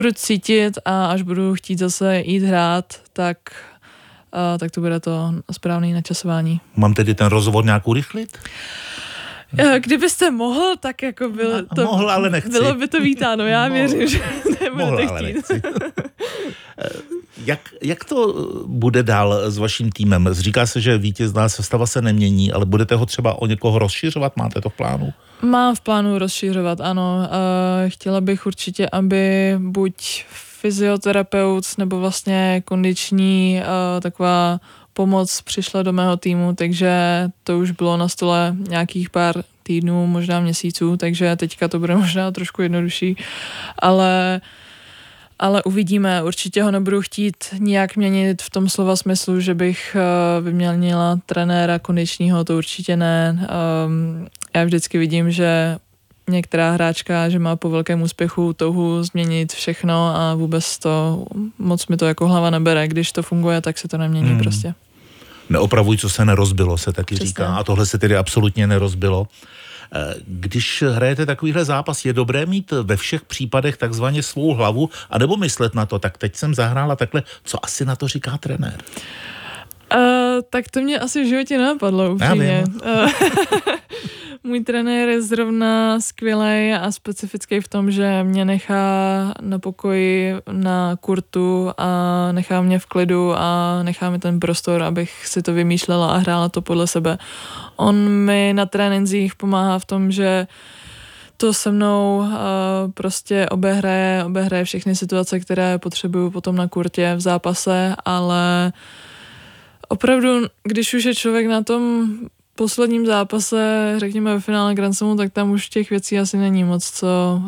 budu cítit a až budu chtít zase jít hrát, tak to bude to správné načasování. Mám tedy ten rozhovor nějak urychlit? Kdybyste mohl, tak jako mohl, ale nechci. Bylo by to vítáno, já věřím, že nebudete chtít. Jak to bude dál s vaším týmem? Říká se, že vítězná sestava se nemění, ale budete ho třeba o někoho rozšiřovat? Máte to v plánu? Mám v plánu rozšiřovat, ano. Chtěla bych určitě, aby buď fyzioterapeut nebo vlastně kondiční taková pomoc přišla do mého týmu, takže to už bylo na stole nějakých pár týdnů, možná měsíců, takže teďka to bude možná trošku jednodušší, ale uvidíme. Určitě ho nebudu chtít nijak měnit v tom slova smyslu, že bych vyměnila trenéra kondičního, to určitě ne. Já vždycky vidím, že některá hráčka, že má po velkém úspěchu touhu změnit všechno a vůbec to, moc mi to jako hlava nebere. Když to funguje, tak se to nemění prostě. Neopravuj, co se nerozbilo, se taky Přesně. říká. A tohle se tedy absolutně nerozbilo. Když hrajete takovýhle zápas, je dobré mít ve všech případech takzvaně svou hlavu, anebo myslet na to, tak teď jsem zahrála takhle, co asi na to říká trenér? Tak to mě asi v životě nenapadlo upřímně. Můj trenér je zrovna skvělej a specifický v tom, že mě nechá na pokoji na kurtu a nechá mě v klidu a nechá mi ten prostor, abych si to vymýšlela a hrála to podle sebe. On mi na trénincích pomáhá v tom, že to se mnou prostě obehraje všechny situace, které potřebuju potom na kurtě v zápase, ale opravdu, když už je člověk na tom posledním zápase, řekněme ve finále Grand Slamu, tak tam už těch věcí asi není moc,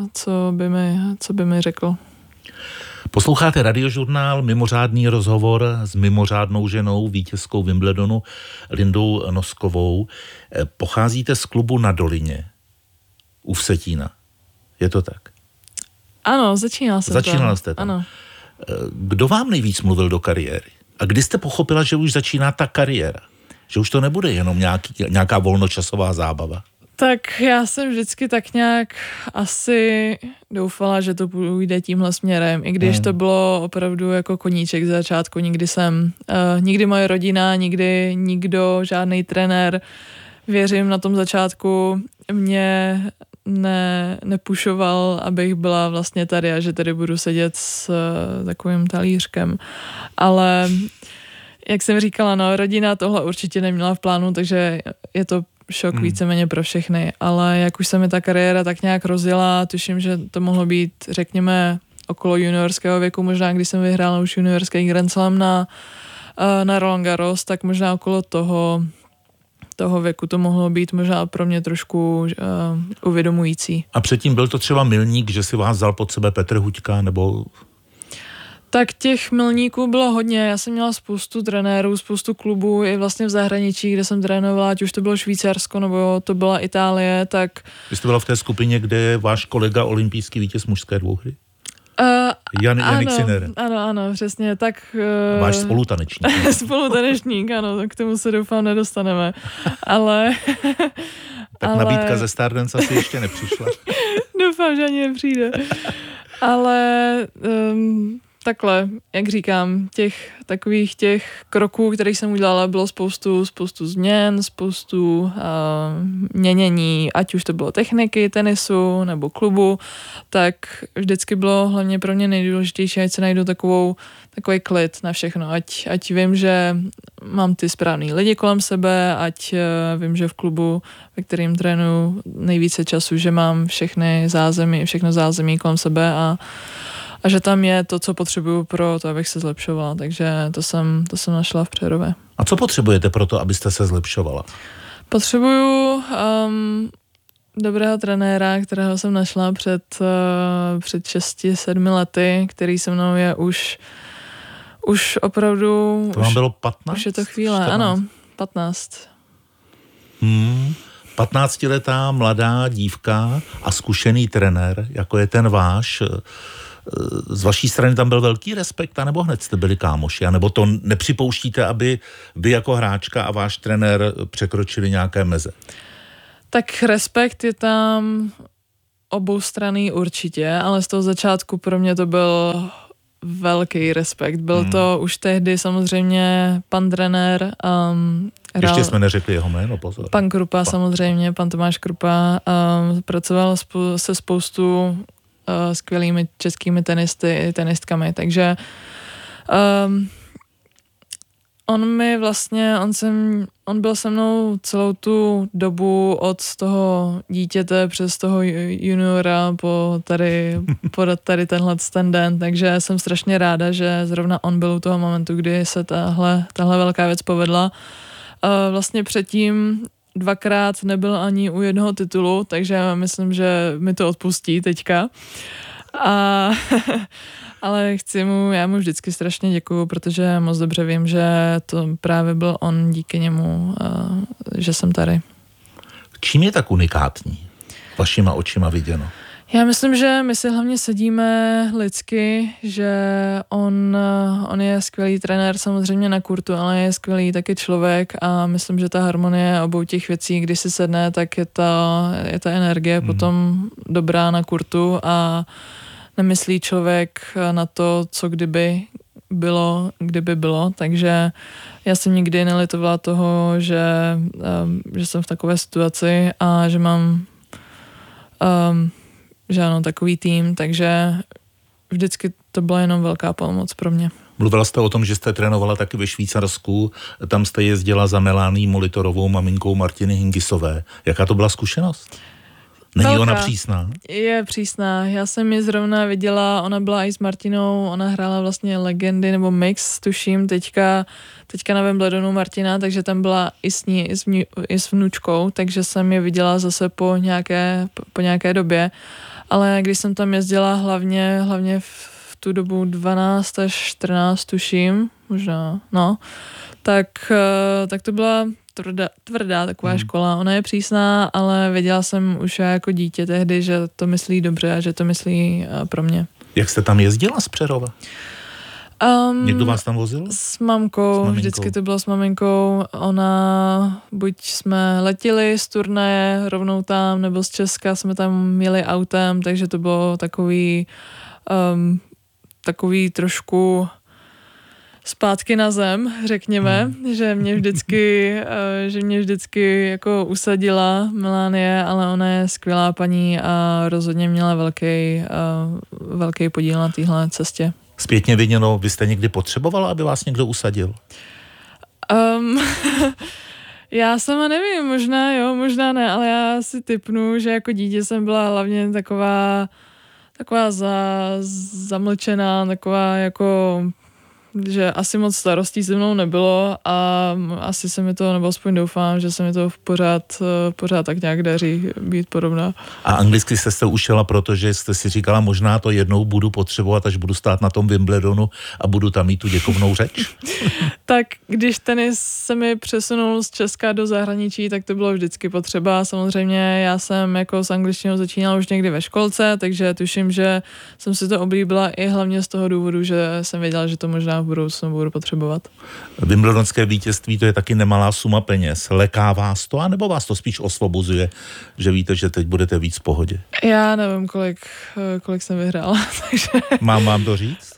co by mi řekl. Posloucháte Radiožurnál, mimořádný rozhovor s mimořádnou ženou, vítězkou Wimbledonu, Lindou Noskovou. Pocházíte z klubu Na Dolině u Vsetína. Je to tak? Ano, začínala jste tam. Ano. Kdo vám nejvíc mluvil do kariéry? A kdy jste pochopila, že už začíná ta kariéra? Že už to nebude jenom nějaká volnočasová zábava? Tak já jsem vždycky tak nějak asi doufala, že to půjde tímhle směrem, i když to bylo opravdu jako koníček z začátku. Nikdy moje rodina, nikdy nikdo, žádný trenér, věřím na tom začátku, mě nepušoval, abych byla vlastně tady a že tady budu sedět s takovým talířkem. Ale jak jsem říkala, no, rodina tohle určitě neměla v plánu, takže je to šok víceméně pro všechny. Ale jak už se mi ta kariéra tak nějak rozjela, tuším, že to mohlo být, řekněme, okolo juniorského věku, možná když jsem vyhrála už juniorský Grand Slam na Roland Garros, tak možná okolo toho věku to mohlo být možná pro mě trošku uvědomující. A předtím byl to třeba milník, že si vás vzal pod sebe Petr Huďka, nebo... Tak těch milníků bylo hodně. Já jsem měla spoustu trenérů, spoustu klubů i vlastně v zahraničí, kde jsem trénovala, ať už to bylo Švýcarsko nebo to byla Itálie, tak... Vy jste byla v té skupině, kde je váš kolega olympijský vítěz mužské dvouhry? Janik Sinner. Ano, přesně, tak... Váš spolutanečník. Spolutanečník, ano, k tomu se doufám nedostaneme, ale... Tak nabídka ze Stardance asi ještě nepřišla. Doufám, že ani nepřijde. Ale... Takhle, jak říkám, takových těch kroků, kterých jsem udělala, bylo spoustu změn, spoustu měnění, ať už to bylo techniky, tenisu nebo klubu, tak vždycky bylo hlavně pro mě nejdůležitější, ať se najdu takový klid na všechno, ať vím, že mám ty správný lidi kolem sebe, ať vím, že v klubu, ve kterým trénuju nejvíce času, že mám všechno zázemí kolem sebe a že tam je to, co potřebuju pro to, abych se zlepšovala. Takže to jsem našla v Přerově. A co potřebujete pro to, abyste se zlepšovala? Potřebuju dobrého trenéra, kterého jsem našla před 6-7 lety, který se mnou je už opravdu... To vám bylo 15? Už je to chvíle, 14. Ano, 15. 15letá mladá dívka a zkušený trenér, jako je ten váš. Z vaší strany tam byl velký respekt, anebo hned jste byli kámoši, anebo to nepřipouštíte, aby vy jako hráčka a váš trenér překročili nějaké meze? Tak respekt je tam oboustranný určitě, ale z toho začátku pro mě to byl velký respekt. Byl to už tehdy samozřejmě pan trenér. Ještě jsme neřekli jeho jméno, pozor. Pan Krupa samozřejmě, pan Tomáš Krupa. Pracoval se spoustu skvělými českými tenistkami, takže on byl se mnou celou tu dobu od toho dítěte přes toho juniora po tady tenhle den, takže jsem strašně ráda, že zrovna on byl u toho momentu, kdy se tahle velká věc povedla. Vlastně předtím 2krát nebyl ani u jednoho titulu, takže myslím, že mi to odpustí teďka. Ale já mu vždycky strašně děkuju, protože moc dobře vím, že to právě byl on, díky němu, že jsem tady. Čím je tak unikátní? Vašima očima viděno. Já myslím, že my si hlavně sedíme lidsky, že on je skvělý trenér samozřejmě na kurtu, ale je skvělý taky člověk a myslím, že ta harmonie obou těch věcí, když si sedne, tak je ta energie potom dobrá na kurtu a nemyslí člověk na to, co kdyby bylo, takže já jsem nikdy nelitovala toho, že jsem v takové situaci a že mám že ano, takový tým, takže vždycky to byla jenom velká pomoc pro mě. Mluvila jste o tom, že jste trénovala taky ve Švýcarsku, tam jste jezdila za Melání Molitorovou, maminkou Martiny Hingisové. Jaká to byla zkušenost? Není ona přísná? Je přísná. Já jsem ji zrovna viděla, ona byla i s Martinou, ona hrála vlastně legendy nebo mix, tuším, teďka na Wimbledonu Martina, takže tam byla i s ní, i s vnučkou, takže jsem je viděla zase po nějaké době. Ale když jsem tam jezdila hlavně v tu dobu 12 až 14, tuším, možná, no, tak to byla tvrdá taková škola. Ona je přísná, ale věděla jsem už jako dítě tehdy, že to myslí dobře a že to myslí pro mě. Jak jste tam jezdila z Přerova? Někdo vás tam vozil? S mamkou, vždycky to bylo s maminkou. Ona, buď jsme letěli z turnaje rovnou tam, nebo z Česka jsme tam jeli autem, takže to bylo takový trošku zpátky na zem, řekněme, že mě vždycky jako usadila Melanie, ale ona je skvělá paní a rozhodně měla velký podíl na téhle cestě. Zpětně viděno, vy jste někdy potřebovala, aby vás někdo usadil? Já sama nevím, možná jo, možná ne, ale já si tipnu, že jako dítě jsem byla hlavně taková zamlčená, taková jako, že asi moc starostí se mnou nebylo a asi se mi to, nebo aspoň doufám, že se mi to pořád tak nějak daří být podobná. A anglicky jste se učila, protože jste si říkala, možná to jednou budu potřebovat, až budu stát na tom Wimbledonu a budu tam mít tu děkovnou řeč? Tak když tenis se mi přesunul z Česka do zahraničí, tak to bylo vždycky potřeba. Samozřejmě já jsem jako s angličtinou začínala už někdy ve školce, takže tuším, že jsem si to oblíbila i hlavně z toho důvodu, že jsem věděla, že to možná v budoucnu budu potřebovat. Wimbledonské vítězství, to je taky nemalá suma peněz. Leká vás to, anebo vás to spíš osvobozuje, že víte, že teď budete víc v pohodě? Já nevím, kolik jsem vyhrála. Takže... Mám vám to říct?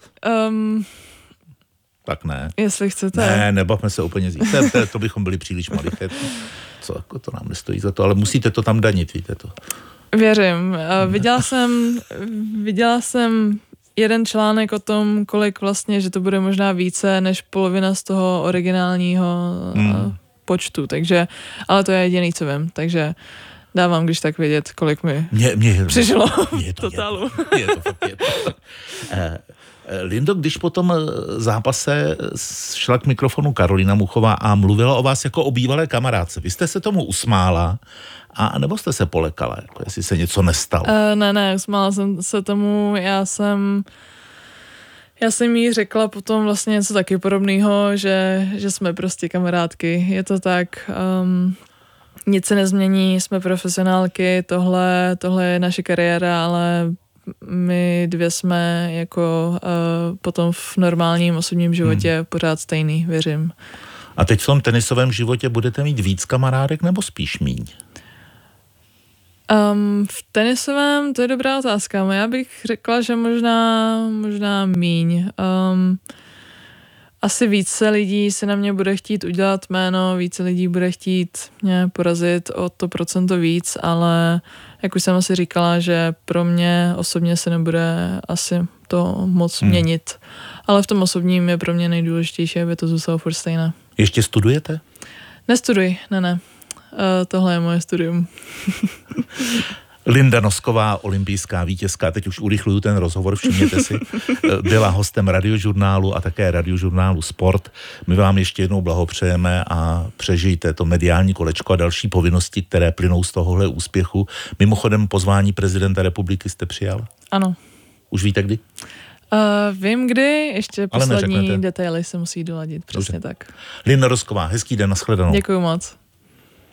Tak ne. Jestli chcete. Ne, nebavme se úplně říct. To bychom byli příliš maliché. Co, jako to nám nestojí za to, ale musíte to tam danit, víte to. Věřím. Viděla jsem jeden článek o tom, kolik vlastně, že to bude možná více než polovina z toho originálního počtu, takže, ale to je jediný, co vím, takže dávám, když tak vědět, kolik mi přišlo v totálu. Je to fakt. Lindo, když po tom zápase šla k mikrofonu Karolina Muchová a mluvila o vás jako o bývalé kamarádce, vy jste se tomu usmála, a nebo jste se polekala, jako jestli se něco nestalo? Ne, usmála jsem se tomu, já jsem jí řekla potom vlastně něco taky podobného, že jsme prostě kamarádky, je to tak, nic se nezmění, jsme profesionálky, tohle je naše kariéra, ale my dvě jsme jako potom v normálním osobním životě pořád stejný, věřím. A teď v tom tenisovém životě budete mít víc kamarádek nebo spíš míň? V tenisovém to je dobrá otázka. Já bych řekla, že možná míň. Asi více lidí se na mě bude chtít udělat jméno, více lidí bude chtít mě porazit o to procento víc, ale jak už jsem asi říkala, že pro mě osobně se nebude asi to moc měnit. Ale v tom osobním je pro mě nejdůležitější, aby to zůstalo furt stejné. Ještě studujete? Nestuduji, ne. Tohle je moje studium. Linda Nosková, olympijská vítězka, teď už urychluju ten rozhovor, všimněte si, byla hostem Radiožurnálu a také Radiožurnálu Sport. My vám ještě jednou blahopřejeme a přežijte to mediální kolečko a další povinnosti, které plynou z tohohle úspěchu. Mimochodem pozvání prezidenta republiky jste přijal? Ano. Už víte kdy? Vím kdy, ještě poslední detaily se musí doladit, přesně tak. Linda Nosková, hezký den, nashledanou. Děkuju moc.